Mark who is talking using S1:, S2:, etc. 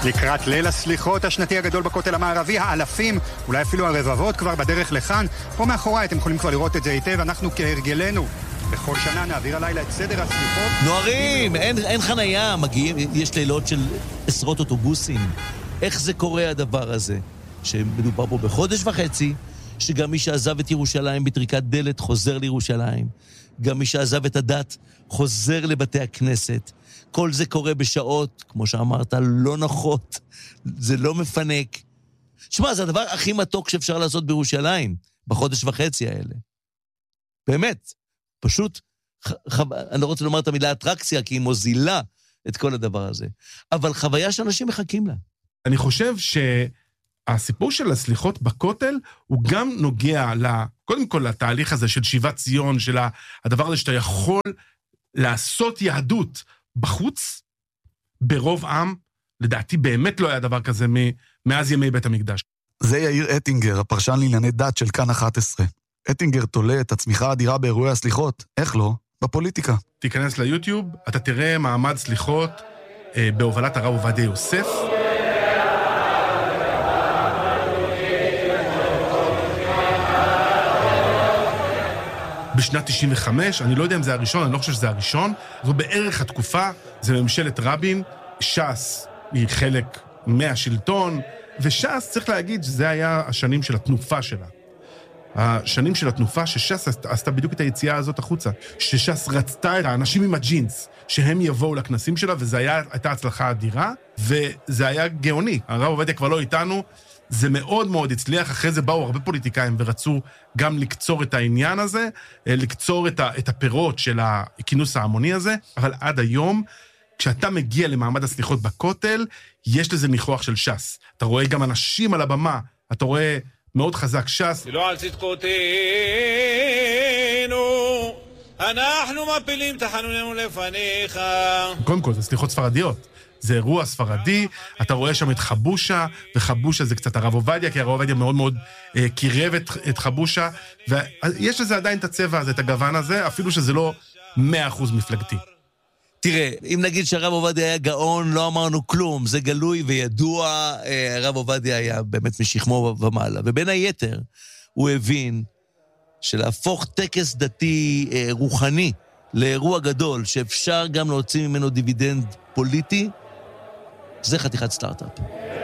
S1: לקראת ליל הסליחות השנתי הגדול בכותל המערבי, האלפים, אולי אפילו הרבבות כבר בדרך לכאן. פה מאחורי אתם יכולים כבר לראות את זה היטב, אנחנו כהרגלנו בכל שנה נעביר הלילה את סדר הסליחות.
S2: נוערים, אין חנייה, מגיעים, יש לילות של עשרות אוטובוסים. איך זה קורה הדבר הזה? שמדובר פה בחודש וחצי, שגם מי שעזב את ירושלים בטריקת דלת חוזר לירושלים, גם מי שעזב את הדת חוזר לבתי הכנסת. כל זה קורה בשעות, כמו שאמרת, לא נוחות, זה לא מפנק. שמע, זה הדבר הכי מתוק שאפשר לעשות בירושלים, בחודש וחצי האלה. באמת, פשוט, אני לא רוצה לומר את המילה אטרקציה, כי היא מוזילה את כל הדבר הזה. אבל חוויה שאנשים מחכים לה.
S3: אני חושב שהסיפור של הסליחות בכותל, הוא גם נוגע קודם כל לתהליך הזה של שיבת ציון, של הדבר הזה שאתה יכול לעשות יהדות בחוץ, ברוב עם, לדעתי באמת לא היה דבר כזה מאז ימי בית המקדש.
S4: זה יאיר אטינגר, הפרשן לענייני דת של כאן 11. אטינגר תולה את הצמיחה האדירה באירועי הסליחות. איך לא? בפוליטיקה.
S3: תיכנס ליוטיוב, אתה תראה מעמד סליחות בהובלת הרב עובדיה יוסף. בשנת 95, אני לא יודע אם זה הראשון, אני לא חושב שזה הראשון, זו בערך התקופה, זה ממשלת רבין, ש"ס היא חלק מהשלטון, וש"ס צריך להגיד שזה היה השנים של התנופה שלה. השנים של התנופה שש"ס עשתה בדיוק את היציאה הזאת החוצה, שש"ס רצתה את האנשים עם הג'ינס, שהם יבואו לכנסים שלה, וזו הייתה הצלחה אדירה, וזה היה גאוני. הרב עובדיה כבר לא איתנו, זה מאוד מאוד הצליח, אחרי זה באו הרבה פוליטיקאים ורצו גם לקצור את העניין הזה, לקצור את הפירות של הכינוס ההמוני הזה, אבל עד היום, כשאתה מגיע למעמד הסליחות בכותל, יש לזה ניחוח של ש"ס. אתה רואה גם אנשים על הבמה, אתה רואה מאוד חזק ש"ס.
S5: לא על צדקותינו, אנחנו מפילים תחנוננו לפניך.
S3: קודם כל, זה סליחות ספרדיות. זה אירוע ספרדי, אתה רואה שם את חבושה, וחבושה זה קצת הרב עובדיה, כי הרב עובדיה מאוד מאוד קירב את חבושה, ויש לזה עדיין את הצבע הזה, את הגוון הזה, אפילו שזה לא 100% מפלגתי.
S2: תראה, אם נגיד שהרב עובדיה היה גאון, לא אמרנו כלום, זה גלוי וידוע, הרב עובדיה היה באמת משכמו ומעלה, ובין היתר הוא הבין שלהפוך טקס דתי רוחני לאירוע גדול, שאפשר גם להוציא ממנו דיבידנד פוליטי, זה חתיכת סטארט-אפ.